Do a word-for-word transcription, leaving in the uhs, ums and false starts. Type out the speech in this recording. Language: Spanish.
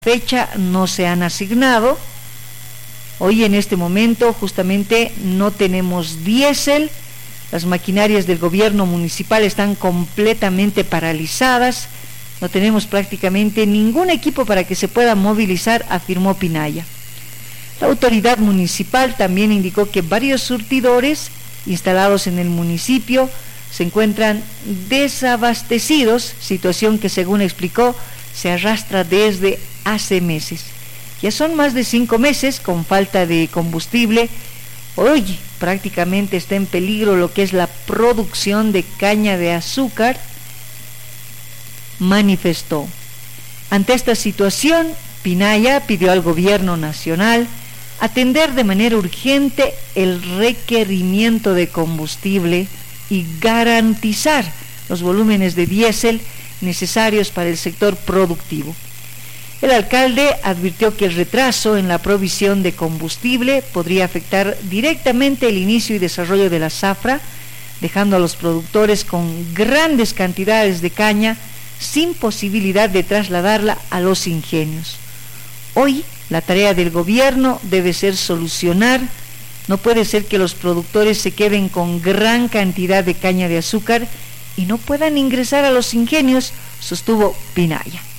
fecha no se han asignado. Hoy en este momento justamente no tenemos diésel, las maquinarias del gobierno municipal están completamente paralizadas, no tenemos prácticamente ningún equipo para que se pueda movilizar, afirmó Pinaya. La autoridad municipal también indicó que varios surtidores instalados en el municipio se encuentran desabastecidos, situación que según explicó se arrastra desde hace meses. Ya son más de cinco meses con falta de combustible. Hoy prácticamente está en peligro lo que es la producción de caña de azúcar, manifestó. Ante esta situación, Pinaya pidió al gobierno nacional atender de manera urgente el requerimiento de combustible y garantizar los volúmenes de diésel necesarios para el sector productivo. El alcalde advirtió que el retraso en la provisión de combustible podría afectar directamente el inicio y desarrollo de la zafra, dejando a los productores con grandes cantidades de caña sin posibilidad de trasladarla a los ingenios. Hoy la tarea del gobierno debe ser solucionar. No puede ser que los productores se queden con gran cantidad de caña de azúcar y no puedan ingresar a los ingenios, sostuvo Pinaya.